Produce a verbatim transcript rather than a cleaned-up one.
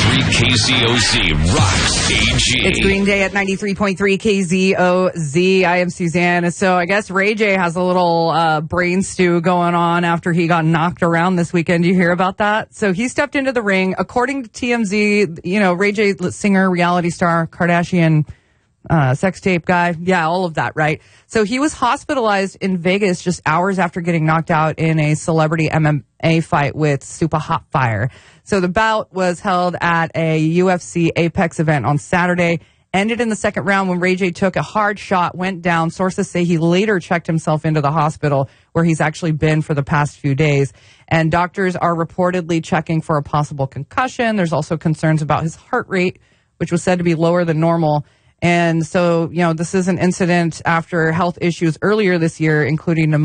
three K Z O Z rocks A G. It's Green Day at ninety-three point three K Z O Z. I am Suzanne. So I guess Ray J has a little uh, brain stew going on after he got knocked around this weekend. Do you hear about that? So he stepped into the ring. According to T M Z, you know, Ray J, singer, reality star, Kardashian, uh, sex tape guy. Yeah, all of that, right? So he was hospitalized in Vegas just hours after getting knocked out in a celebrity M M A fight with Super Hotfire. So the bout was held at a U F C Apex event on Saturday, ended in the second round when Ray J took a hard shot, went down. Sources say he later checked himself into the hospital where he's actually been for the past few days. And doctors are reportedly checking for a possible concussion. There's also concerns about his heart rate, which was said to be lower than normal. And so, you know, this is an incident after health issues earlier this year, including pneumonia.